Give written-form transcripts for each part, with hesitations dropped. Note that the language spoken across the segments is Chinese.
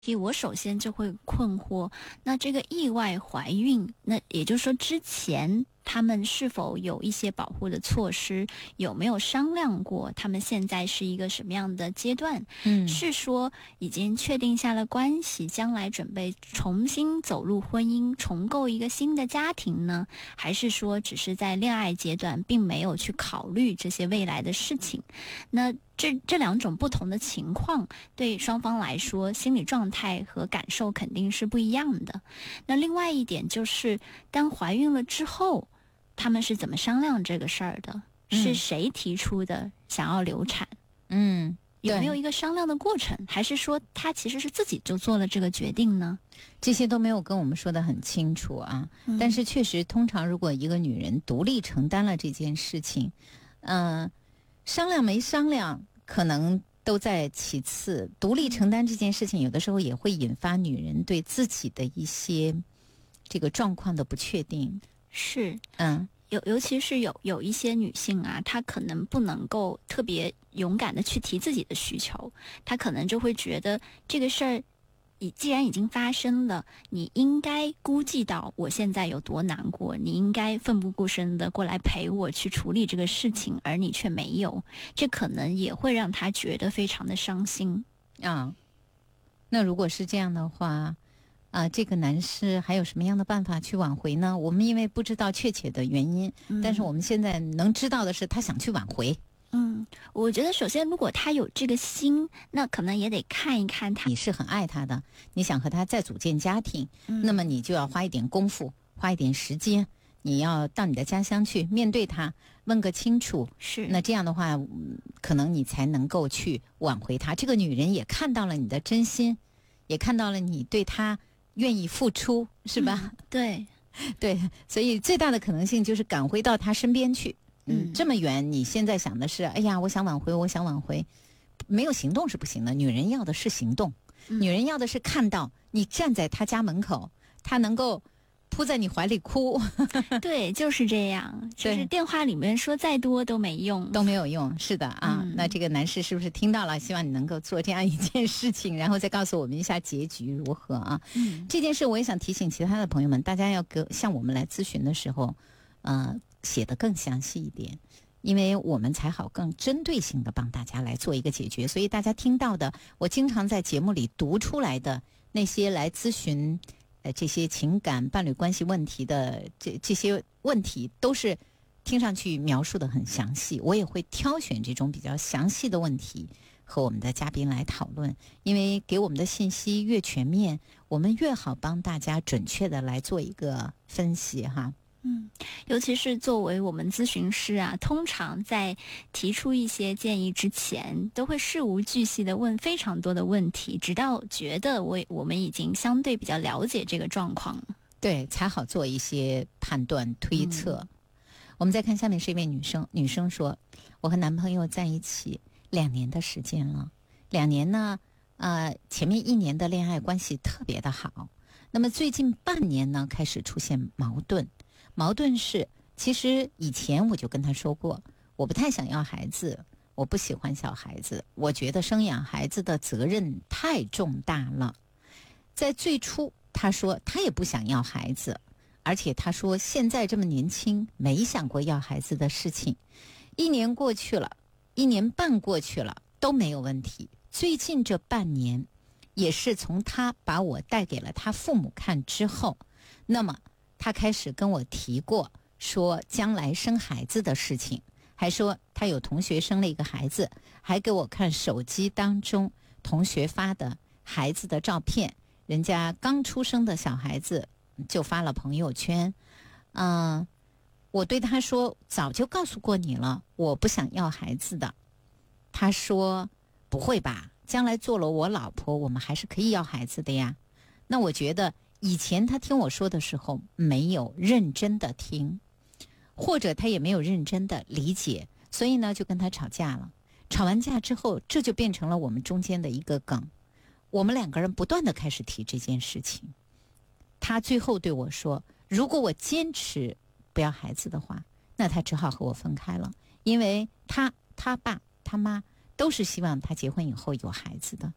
我首先就会困惑，那这个意外怀孕，那也就是说之前他们是否有一些保护的措施，有没有商量过他们现在是一个什么样的阶段？是说已经确定下了关系，将来准备重新走入婚姻，重构一个新的家庭呢？还是说只是在恋爱阶段，并没有去考虑这些未来的事情？那这两种不同的情况，对双方来说，心理状态和感受肯定是不一样的。那另外一点就是，当怀孕了之后，他们是怎么商量这个事儿的？是谁提出的想要流产？有没有一个商量的过程？还是说他其实是自己就做了这个决定呢？ 这些都没有跟我们说得很清楚啊。但是确实，通常如果一个女人独立承担了这件事情，商量没商量可能都在其次。独立承担这件事情，有的时候也会引发女人对自己的一些这个状况的不确定。 是，尤其是有一些女性啊，她可能不能够特别勇敢的去提自己的需求，她可能就会觉得这个事儿既然已经发生了，你应该估计到我现在有多难过，你应该奋不顾身的过来陪我去处理这个事情，而你却没有，这可能也会让她觉得非常的伤心啊。那如果是这样的话，这个男士还有什么样的办法去挽回呢？我们因为不知道确切的原因，但是我们现在能知道的是他想去挽回。 我觉得首先如果他有这个心，那可能也得看一看他。 你是很爱他的，你想和他再组建家庭，那么你就要花一点功夫，花一点时间，你要到你的家乡去面对他，问个清楚。 是， 那这样的话，可能你才能够去挽回他。这个女人也看到了你的真心，也看到了你对他愿意付出，是吧？ 对， 所以最大的可能性就是赶回到他身边去。这么远，你现在想的是，哎呀，我想挽回，没有行动是不行的。女人要的是行动，女人要的是看到你站在她家门口，她能够扑在你怀里哭。 对，就是这样。就是电话里面说再多都没用， 是的啊。那这个男士是不是听到了？希望你能够做这样一件事情，然后再告诉我们一下结局如何啊？这件事我也想提醒其他的朋友们，大家要向我们来咨询的时候，写得更详细一点，因为我们才好更针对性的帮大家来做一个解决。所以大家听到的，我经常在节目里读出来的那些来咨询这些情感伴侣关系问题的这些问题，都是听上去描述的很详细。我也会挑选这种比较详细的问题和我们的嘉宾来讨论，因为给我们的信息越全面，我们越好帮大家准确的来做一个分析哈。 尤其是作为我们咨询师啊，通常在提出一些建议之前，都会事无巨细的问非常多的问题，直到觉得我们已经相对比较了解这个状况， 对，才好做一些判断推测。我们再看下面是一位女生说，我和男朋友在一起2年的时间了，2年呢，前面1年的恋爱关系特别的好，那么最近半年呢开始出现矛盾是，其实以前我就跟他说过，我不太想要孩子，我不喜欢小孩子，我觉得生养孩子的责任太重大了。在最初他说他也不想要孩子，而且他说现在这么年轻，没想过要孩子的事情。1年过去了，1年半过去了，都没有问题。最近这半年，也是从他把我带给了他父母看之后，那么他开始跟我提过说将来生孩子的事情，还说他有同学生了一个孩子，还给我看手机当中同学发的孩子的照片，人家刚出生的小孩子就发了朋友圈。我对他说早就告诉过你了，我不想要孩子的。他说不会吧，将来做了我老婆，我们还是可以要孩子的呀。那我觉得以前他听我说的时候没有认真的听，或者他也没有认真的理解，所以呢就跟他吵架了。吵完架之后，这就变成了我们中间的一个梗，我们2个人不断的开始提这件事情。他最后对我说，如果我坚持不要孩子的话，那他只好和我分开了，因为他爸他妈都是希望他结婚以后有孩子的。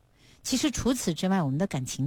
其实除此之外，我们的感情